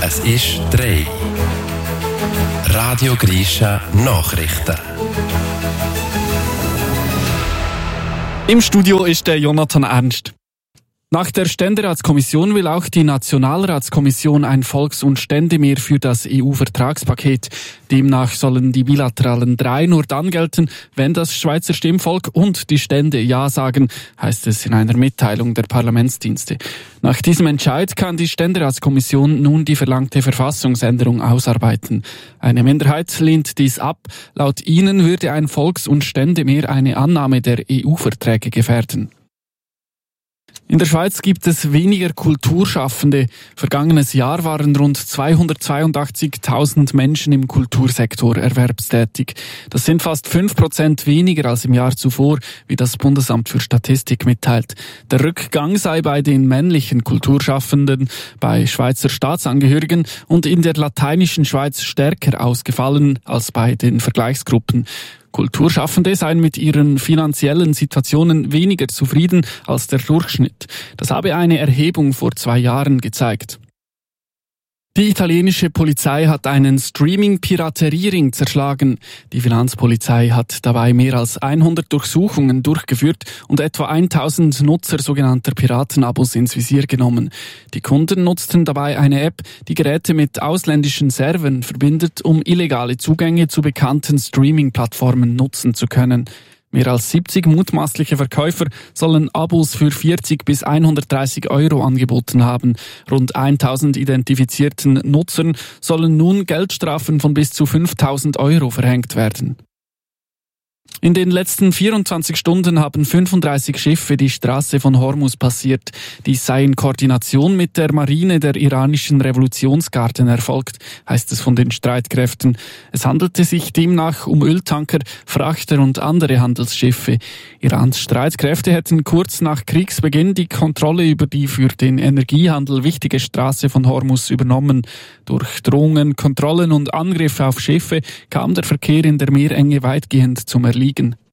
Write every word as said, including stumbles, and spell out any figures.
Es ist drei. Radio Grisha Nachrichten. Im Studio ist der Jonathan Ernst. Nach der Ständeratskommission will auch die Nationalratskommission ein Volks- und Ständemehr für das E U-Vertragspaket. Demnach sollen die bilateralen drei nur dann gelten, wenn das Schweizer Stimmvolk und die Stände Ja sagen, heißt es in einer Mitteilung der Parlamentsdienste. Nach diesem Entscheid kann die Ständeratskommission nun die verlangte Verfassungsänderung ausarbeiten. Eine Minderheit lehnt dies ab. Laut ihnen würde ein Volks- und Ständemehr eine Annahme der E U-Verträge gefährden. In der Schweiz gibt es weniger Kulturschaffende. Vergangenes Jahr waren rund zweihundertzweiundachtzigtausend Menschen im Kultursektor erwerbstätig. Das sind fast fünf Prozent weniger als im Jahr zuvor, wie das Bundesamt für Statistik mitteilt. Der Rückgang sei bei den männlichen Kulturschaffenden, bei Schweizer Staatsangehörigen und in der lateinischen Schweiz stärker ausgefallen als bei den Vergleichsgruppen. Kulturschaffende seien mit ihren finanziellen Situationen weniger zufrieden als der Durchschnitt. Das habe eine Erhebung vor zwei Jahren gezeigt. Die italienische Polizei hat einen Streaming-Pirateriering zerschlagen. Die Finanzpolizei hat dabei mehr als hundert Durchsuchungen durchgeführt und etwa tausend Nutzer sogenannter Piratenabos ins Visier genommen. Die Kunden nutzten dabei eine App, die Geräte mit ausländischen Servern verbindet, um illegale Zugänge zu bekannten Streaming-Plattformen nutzen zu können. Mehr als siebzig mutmaßliche Verkäufer sollen Abos für vierzig bis hundertdreißig Euro angeboten haben. Rund tausend identifizierten Nutzern sollen nun Geldstrafen von bis zu fünftausend Euro verhängt werden. In den letzten vierundzwanzig Stunden haben fünfunddreißig Schiffe die Straße von Hormuz passiert. Dies sei in Koordination mit der Marine der iranischen Revolutionsgarden erfolgt, heißt es von den Streitkräften. Es handelte sich demnach um Öltanker, Frachter und andere Handelsschiffe. Irans Streitkräfte hätten kurz nach Kriegsbeginn die Kontrolle über die für den Energiehandel wichtige Straße von Hormuz übernommen. Durch Drohungen, Kontrollen und Angriffe auf Schiffe kam der Verkehr in der Meerenge weitgehend zum Erliegen.